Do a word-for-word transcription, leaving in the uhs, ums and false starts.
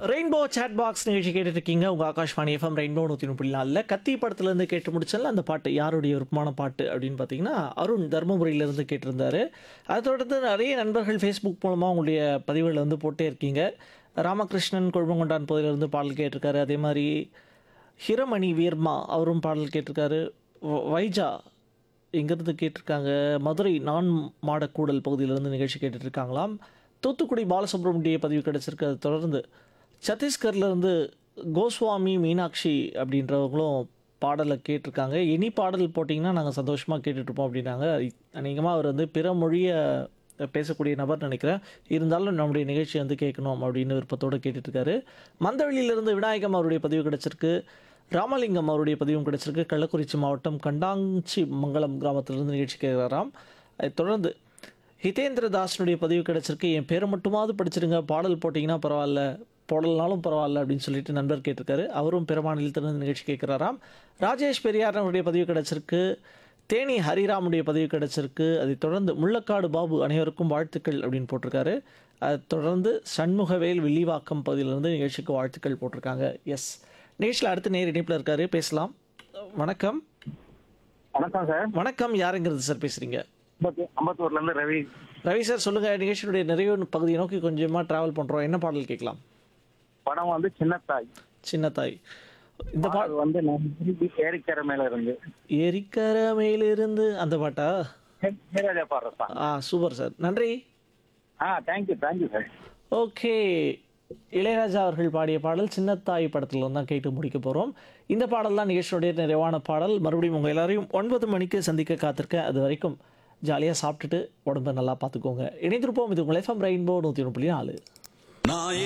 Rainbow chat box நிகழ்ச்சி கேட்டுட்டு இருக்கீங்க. உங்கள் ஆகாஷ்வாணி எஃப்எம் ரெயின்போ நூற்றி முப்பது நாலில் கத்தி படத்துலேருந்து கேட்டு முடிச்சல அந்த பாட்டு யாருடைய விருப்பமான பாட்டு அப்படின்னு பார்த்தீங்கன்னா அருண் தருமபுரியிலேருந்து கேட்டிருந்தாரு. அதை தொடர்ந்து நிறைய நண்பர்கள் ஃபேஸ்புக் மூலமாக உங்களுடைய பதிவுகளை வந்து போட்டே இருக்கீங்க. ராமகிருஷ்ணன் கொழுமங்கொண்டான் பகுதியிலேருந்து பாடல் கேட்டிருக்காரு. அதே மாதிரி ஹிரமணி வீர்மா அவரும் பாடல் கேட்டிருக்காரு. வ- வைஜா இங்கேருந்து கேட்டிருக்காங்க. மதுரை நான் மாடக்கூடல் பகுதியிலேருந்து நிகழ்ச்சி கேட்டுட்டு இருக்காங்களாம். தூத்துக்குடி பாலசுப்ரமணிய பதிவு கிடச்சிருக்கு. அதை தொடர்ந்து சத்தீஸ்கர்லேருந்து கோஸ்வாமி மீனாட்சி அப்படின்றவங்களும் பாடலை கேட்டிருக்காங்க. இனி பாடல் போட்டிங்கன்னா நாங்கள் சந்தோஷமாக கேட்டுட்ருப்போம் அப்படின்னாங்க. அநேகமாக அவர் வந்து பிற மொழியை பேசக்கூடிய நபர் நினைக்கிறேன். இருந்தாலும் நம்முடைய நிகழ்ச்சி வந்து கேட்கணும் அப்படின்னு விருப்பத்தோடு கேட்டுட்ருக்காரு. மந்தவெளியிலிருந்து விநாயகம் அவருடைய பதிவு கிடச்சிருக்கு. ராமலிங்கம் அவருடைய பதிவும் கிடச்சிருக்கு. கள்ளக்குறிச்சி மாவட்டம் கண்டாஞ்சி மங்கலம் கிராமத்திலிருந்து நிகழ்ச்சி கேட்குறாராம். அதை தொடர்ந்து ஹிதேந்திர தாஸனுடைய பதிவு கிடச்சிருக்கு. என் பேரை மட்டுமாவது படிச்சிருங்க, பாடல் போட்டிங்கன்னா பரவாயில்ல, போடலனாலும் பரவாயில்ல அப்படின்னு சொல்லிட்டு நண்பர் கேட்டிருக்காரு. அவரும் பிற மாநிலத்திலிருந்து நிகழ்ச்சி கேட்குறாராம். ராஜேஷ் பெரியாரனுடைய பதிவு கிடச்சிருக்கு. தேனி ஹரிராமுடைய பதிவு கிடச்சிருக்கு. அதை தொடர்ந்து முள்ளக்காடு பாபு அனைவருக்கும் வாழ்த்துக்கள் அப்படின்னு போட்டிருக்காரு. அதை தொடர்ந்து சண்முகவேல் வில்லிவாக்கம் பகுதியிலிருந்து நிகழ்ச்சிக்கு வாழ்த்துக்கள் போட்டிருக்காங்க. எஸ், நிகழ்ச்சியில் அடுத்த நேர் இணைப்பில் இருக்காரு, பேசலாம். வணக்கம். வணக்கம் சார். வணக்கம், யாருங்கிறது சார் பேசுகிறீங்க? அம்பத்தூ- அம்பத்தூர்ல இருந்து ரவி. ரவி சார் சொல்லுங்கள். நிகழ்ச்சியுடைய நிறைவு பகுதியை நோக்கி கொஞ்சமாக ட்ராவல் பண்ணுறோம். என்ன பாடல் கேட்கலாம்? படம் வந்து சின்னத்தாய். சின்னத்தாய். இந்த பா பாடல் வந்து நான் திருப்பி ஏரிக்கரை மேல இருந்து எரிக்கர மேலிருந்து அந்த பாட்டா? இளையராஜா பாடுற சாங். ஆ, சூப்பர் சார், நன்றி. ஆ thank you thank you sir. Okay, Ilaiyaraaja அவர்கள் பாடிய பாடல் சின்னத்தாய் படத்தில் தான் கேட்டு முடிக்க போகிறோம். இந்த பாடல் தான் நிகழ்ச்சியுடைய நிறைவான பாடல். மறுபடியும் உங்கள் எல்லாரையும் ஒன்பது மணிக்கு சந்திக்க காத்திருக்கேன். அது வரைக்கும் ஜாலியாக சாப்பிட்டுட்டு உடம்பை நல்லா பார்த்துக்கோங்க. இணைந்திருப்போம். இது உங்கள் எஃப்எம் ரெயின்போ நூற்றி ஒன்று புள்ளி நாலு.